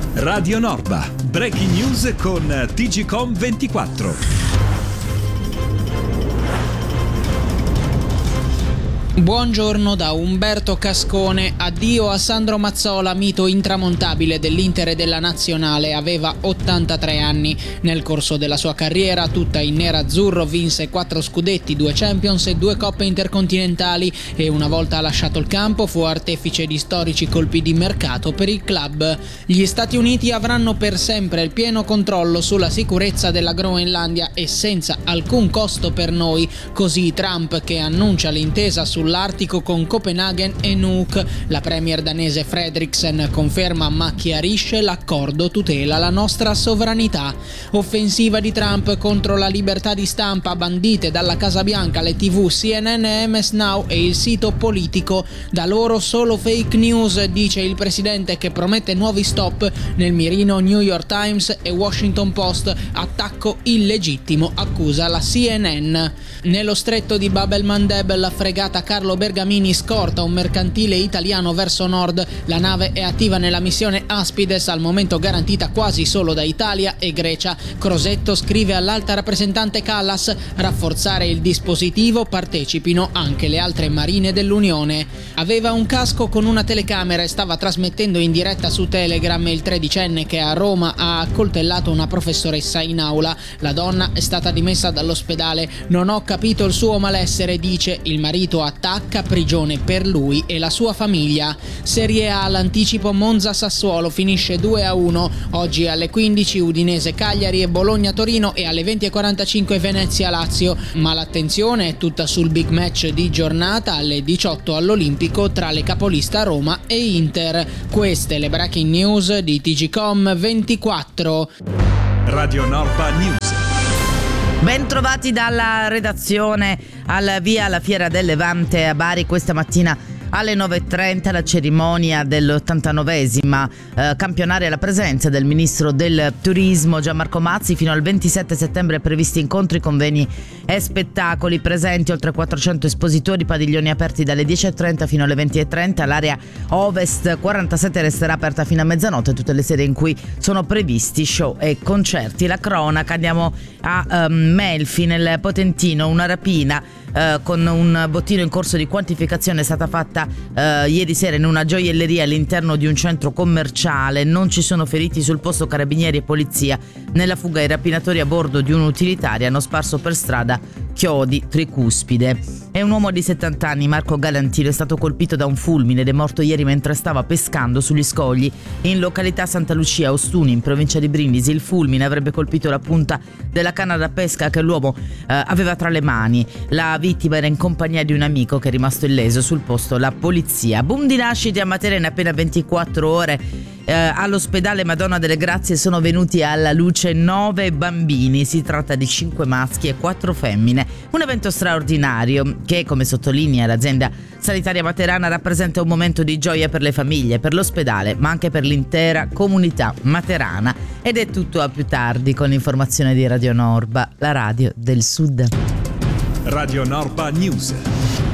Radio Norba, breaking news con TGcom 24. Buongiorno da Umberto Cascone. Addio a Sandro Mazzola, mito intramontabile dell'Inter e della Nazionale. Aveva 83 anni. Nel corso della sua carriera, tutta in nerazzurro, vinse 4 scudetti, 2 Champions e 2 coppe intercontinentali e una volta lasciato il campo fu artefice di storici colpi di mercato per il club. Gli Stati Uniti avranno per sempre il pieno controllo sulla sicurezza della Groenlandia e senza alcun costo per noi, così Trump che annuncia l'intesa sull'Artico con Copenaghen e Nuuk. La premier danese Frederiksen conferma ma chiarisce l'accordo tutela la nostra sovranità. Offensiva di Trump contro la libertà di stampa, bandite dalla Casa Bianca le TV CNN e MS Now e il sito Politico. Da loro solo fake news, dice il presidente che promette nuovi stop. Nel mirino New York Times e Washington Post. Attacco illegittimo, accusa la CNN. Nello stretto di Bab el-Mandeb la fregata Carlo Bergamini scorta un mercantile italiano verso nord. La nave è attiva nella missione Aspides, al momento garantita quasi solo da Italia e Grecia. Crosetto scrive all'alta rappresentante Callas: rafforzare il dispositivo, partecipino anche le altre marine dell'Unione. Aveva un casco con una telecamera e stava trasmettendo in diretta su Telegram il tredicenne che a Roma ha accoltellato una professoressa in aula. La donna è stata dimessa dall'ospedale. Non ho capito il suo malessere, dice. Il marito attacca, prigione per lui e la sua famiglia. Serie A, l'anticipo Monza-Sassuolo finisce 2-1. Oggi alle 15 Udinese-Cagliari e Bologna-Torino e alle 20:45 Venezia-Lazio. Ma l'attenzione è tutta sul big match di giornata alle 18 all'Olimpico tra le capolista Roma e Inter. Queste le breaking news di TGcom 24. Radio Norba News. Ben trovati dalla redazione al via alla Fiera del Levante a Bari. Questa mattina alle 9:30 la cerimonia dell'89esima campionaria alla presenza del ministro del turismo Gianmarco Mazzi. Fino al 27 settembre previsti incontri, convegni e spettacoli. Presenti oltre 400 espositori, padiglioni aperti dalle 10:30 fino alle 20:30. L'area Ovest 47 resterà aperta fino a mezzanotte tutte le sere in cui sono previsti show e concerti. La cronaca, andiamo a Melfi nel Potentino. Una rapina con un bottino in corso di quantificazione è stata fatta ieri sera in una gioielleria all'interno di un centro commerciale. Non ci sono feriti sul posto. Carabinieri e polizia. Nella fuga i rapinatori a bordo di un'utilitaria hanno sparso per strada chiodi tricuspide. E un uomo di 70 anni, Marco Galantino, è stato colpito da un fulmine ed è morto ieri mentre stava pescando sugli scogli in località Santa Lucia Ostuni, in provincia di Brindisi. Il fulmine avrebbe colpito la punta della canna da pesca che l'uomo aveva tra le mani. La vittima era in compagnia di un amico che è rimasto illeso. Sul posto la polizia. Boom di nascite a Matera in appena 24 ore. All'ospedale Madonna delle Grazie sono venuti alla luce 9 bambini. Si tratta di 5 maschi e 4 femmine. Un evento straordinario che, come sottolinea l'azienda sanitaria materana, rappresenta un momento di gioia per le famiglie, per l'ospedale, ma anche per l'intera comunità materana. Ed è tutto a più tardi con l'informazione di Radio Norba, la radio del Sud. Radio Norba News.